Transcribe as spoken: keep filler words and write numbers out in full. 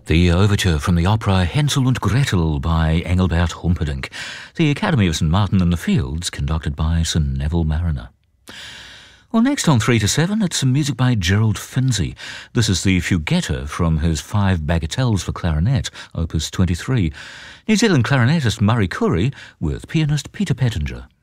The overture from the opera Hänsel und Gretel by Engelbert Humperdinck, the Academy of St Martin in the Fields, conducted by Sir Neville Marriner. Well, next on three to seven, it's some music by Gerald Finzi. This is the Fuguetta from his Five Bagatelles for Clarinet, Opus twenty-three. New Zealand clarinetist Murray Curry with pianist Peter Pettinger.